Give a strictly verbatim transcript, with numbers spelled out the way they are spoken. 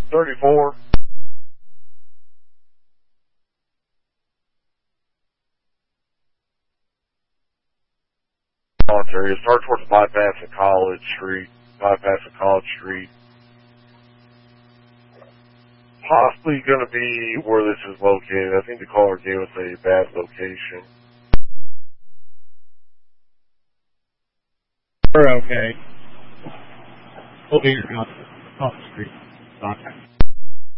thirty-four. Area. Start towards bypass of College Street. Bypass of College Street. Possibly going to be where this is located. I think the caller gave us a bad location. We're okay. We'll be here on the street. Contact.